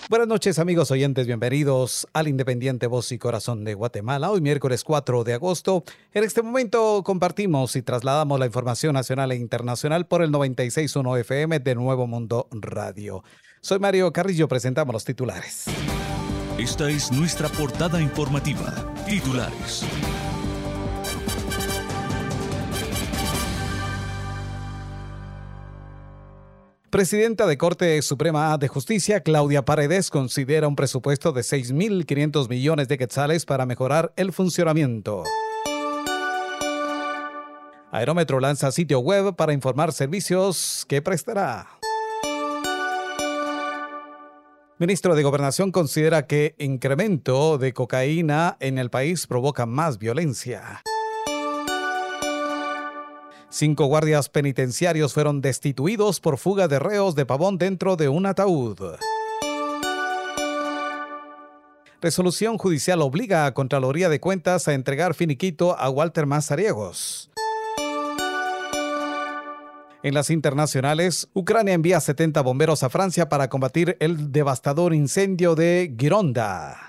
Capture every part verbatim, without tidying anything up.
Buenas noches, amigos oyentes, bienvenidos al Independiente Voz y Corazón de Guatemala. Hoy miércoles cuatro de agosto. En este momento compartimos y trasladamos la información nacional e internacional por el noventa y seis punto uno F M de Nuevo Mundo Radio. Soy Mario Carrillo, presentamos los titulares. Esta es nuestra portada informativa. Titulares. Presidenta de Corte Suprema de Justicia, Claudia Paredes, considera un presupuesto de seis mil quinientos millones de quetzales para mejorar el funcionamiento. Aerómetro lanza sitio web para informar servicios que prestará. Ministro de Gobernación considera que incremento de cocaína en el país provoca más violencia. Cinco guardias penitenciarios fueron destituidos por fuga de reos de pavón dentro de un ataúd. Resolución judicial obliga a Contraloría de Cuentas a entregar finiquito a Walter Mazariegos. En las internacionales, Ucrania envía setenta bomberos a Francia para combatir el devastador incendio de Gironda.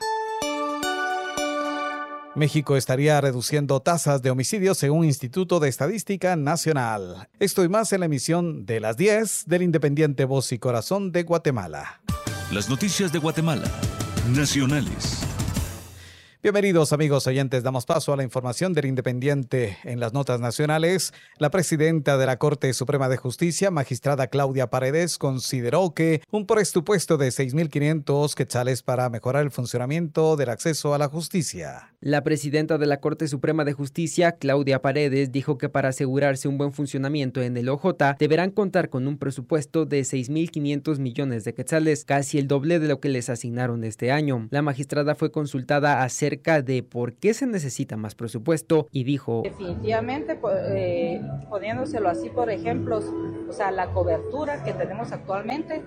México estaría reduciendo tasas de homicidios según Instituto de Estadística Nacional. Esto y más en la emisión de las diez del Independiente Voz y Corazón de Guatemala. Las noticias de Guatemala, nacionales. Bienvenidos, amigos oyentes. Damos paso a la información del Independiente. En las notas nacionales, la presidenta de la Corte Suprema de Justicia, magistrada Claudia Paredes, consideró que un presupuesto de seis mil quinientos quetzales para mejorar el funcionamiento del acceso a la justicia. La presidenta de la Corte Suprema de Justicia, Claudia Paredes, dijo que para asegurarse un buen funcionamiento en el O J deberán contar con un presupuesto de seis mil quinientos millones de quetzales, casi el doble de lo que les asignaron este año. La magistrada fue consultada acerca de por qué se necesita más presupuesto y dijo: definitivamente, eh, poniéndoselo así por ejemplos, o sea, la cobertura que tenemos actualmente,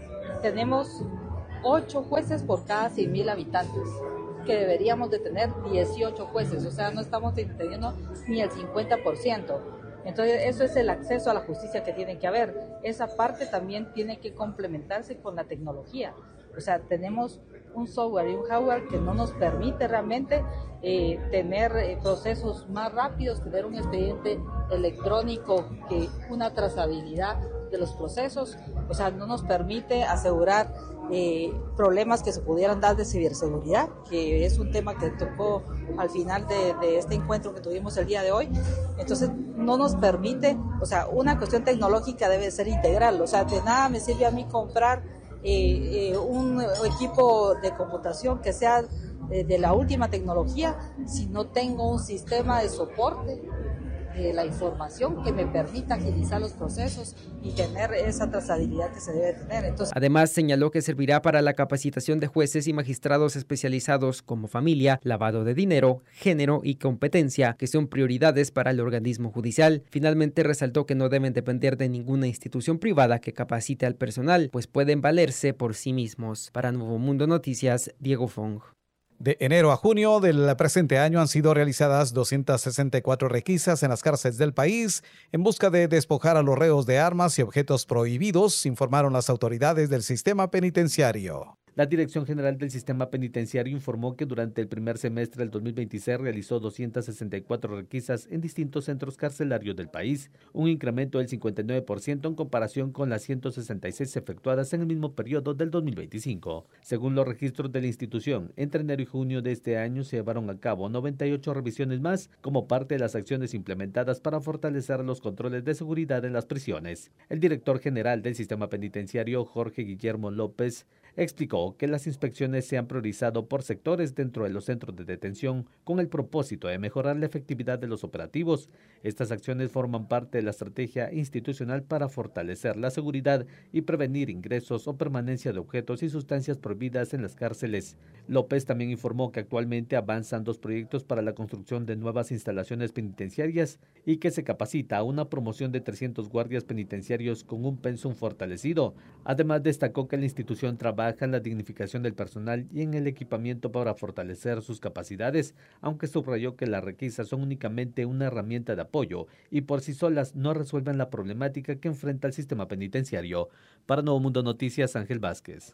tenemos ocho jueces por cada cien mil habitantes, que deberíamos de tener dieciocho jueces, o sea, no estamos teniendo ni el cincuenta por ciento. Entonces, eso es el acceso a la justicia que tiene que haber. Esa parte también tiene que complementarse con la tecnología. O sea, tenemos un software y un hardware que no nos permite realmente eh, tener eh, procesos más rápidos, tener un expediente electrónico, que una trazabilidad de los procesos. O sea, no nos permite asegurar eh, problemas que se pudieran dar de ciberseguridad, que es un tema que tocó al final de, de este encuentro que tuvimos el día de hoy. Entonces, no nos permite, o sea, una cuestión tecnológica debe ser integral. O sea, de nada me sirve a mí comprar Eh, eh, un equipo de computación que sea eh, de la última tecnología si no tengo un sistema de soporte de la información que me permita agilizar los procesos y tener esa trazabilidad que se debe tener. Entonces, además, señaló que servirá para la capacitación de jueces y magistrados especializados como familia, lavado de dinero, género y competencia, que son prioridades para el organismo judicial. Finalmente, resaltó que no deben depender de ninguna institución privada que capacite al personal, pues pueden valerse por sí mismos. Para Nuevo Mundo Noticias, Diego Fong. De enero a junio del presente año han sido realizadas doscientas sesenta y cuatro requisas en las cárceles del país en busca de despojar a los reos de armas y objetos prohibidos, informaron las autoridades del sistema penitenciario. La Dirección General del Sistema Penitenciario informó que durante el primer semestre del dos mil veintiséis realizó doscientas sesenta y cuatro requisas en distintos centros carcelarios del país, un incremento del cincuenta y nueve por ciento en comparación con las ciento sesenta y seis efectuadas en el mismo periodo del dos mil veinticinco. Según los registros de la institución, entre enero y junio de este año se llevaron a cabo noventa y ocho revisiones más como parte de las acciones implementadas para fortalecer los controles de seguridad en las prisiones. El director general del Sistema Penitenciario, Jorge Guillermo López, explicó que las inspecciones se han priorizado por sectores dentro de los centros de detención con el propósito de mejorar la efectividad de los operativos. Estas acciones forman parte de la estrategia institucional para fortalecer la seguridad y prevenir ingresos o permanencia de objetos y sustancias prohibidas en las cárceles. López también informó que actualmente avanzan dos proyectos para la construcción de nuevas instalaciones penitenciarias y que se capacita a una promoción de trescientos guardias penitenciarios con un pensum fortalecido. Además, destacó que la institución trabaja en la dignificación del personal y en el equipamiento para fortalecer sus capacidades, aunque subrayó que las requisas son únicamente una herramienta de apoyo y por sí solas no resuelven la problemática que enfrenta el sistema penitenciario. Para Nuevo Mundo Noticias, Ángel Vázquez.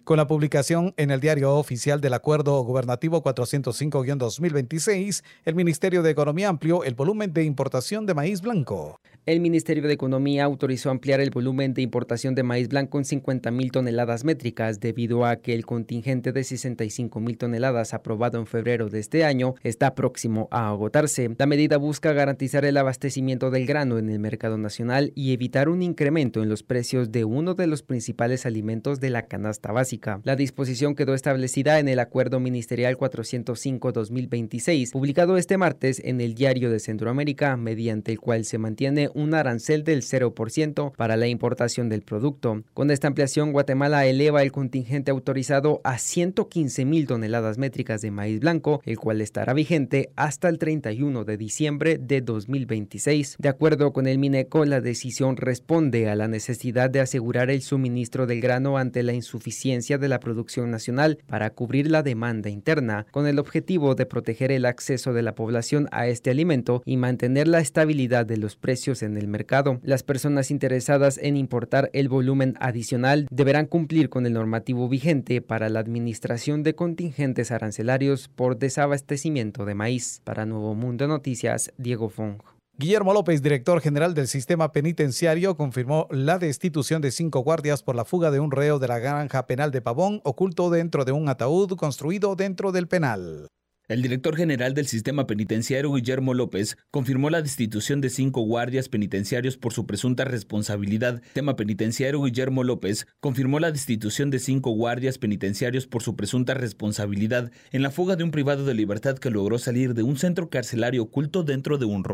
Con la publicación en el Diario Oficial del Acuerdo Gubernativo cuatrocientos cinco guión dos mil veintiséis, el Ministerio de Economía amplió el volumen de importación de maíz blanco. El Ministerio de Economía autorizó ampliar el volumen de importación de maíz blanco en cincuenta mil toneladas métricas debido a que el contingente de sesenta y cinco mil toneladas aprobado en febrero de este año está próximo a agotarse. La medida busca garantizar el abastecimiento del grano en el mercado nacional y evitar un incremento en los precios de uno de los principales alimentos de la canasta básica. La disposición quedó establecida en el Acuerdo Ministerial cuatrocientos cinco guión dos mil veintiséis, publicado este martes en el Diario de Centroamérica, mediante el cual se mantiene un arancel del cero por ciento para la importación del producto. Con esta ampliación, Guatemala eleva el contingente autorizado a ciento quince mil toneladas métricas de maíz blanco, el cual estará vigente hasta el treinta y uno de diciembre de dos mil veintiséis. De acuerdo con el Mineco, la decisión responde a la necesidad de asegurar el suministro del grano ante la insuficiencia de la producción nacional para cubrir la demanda interna, con el objetivo de proteger el acceso de la población a este alimento y mantener la estabilidad de los precios en el mercado. Las personas interesadas en importar el volumen adicional deberán cumplir con el normativo vigente para la administración de contingentes arancelarios por desabastecimiento de maíz. Para Nuevo Mundo Noticias, Diego Fong. Guillermo López, director general del sistema penitenciario, confirmó la destitución de cinco guardias por la fuga de un reo de la granja penal de Pavón, oculto dentro de un ataúd construido dentro del penal. El director general del sistema penitenciario, Guillermo López, confirmó la destitución de cinco guardias penitenciarios por su presunta responsabilidad. El sistema penitenciario, Guillermo López, confirmó la destitución de cinco guardias penitenciarios por su presunta responsabilidad en la fuga de un privado de libertad que logró salir de un centro carcelario oculto dentro de un